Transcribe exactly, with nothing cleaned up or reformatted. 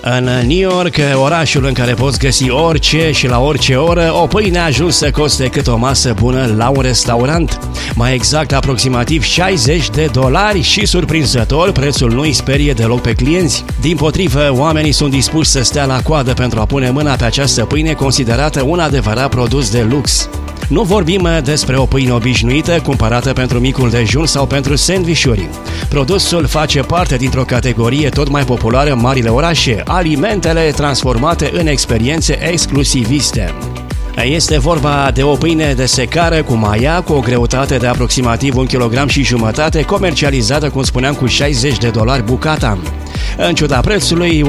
În New York, orașul în care poți găsi orice și la orice oră, o pâine a ajuns să coste cât o masă bună la un restaurant. Mai exact, aproximativ șaizeci de dolari și, surprinzător, prețul nu îi sperie deloc pe clienți. Dimpotrivă, oamenii sunt dispuși să stea la coadă pentru a pune mâna pe această pâine considerată un adevărat produs de lux. Nu vorbim despre o pâine obișnuită, cumpărată pentru micul dejun sau pentru sandvișuri. Produsul face parte dintr-o categorie tot mai populară în marile orașe, alimentele transformate în experiențe exclusiviste. Este vorba de o pâine de secară cu maia, cu o greutate de aproximativ un kilogram și jumătate, comercializată, cum spuneam, cu șaizeci de dolari bucata. În ciuda prețului,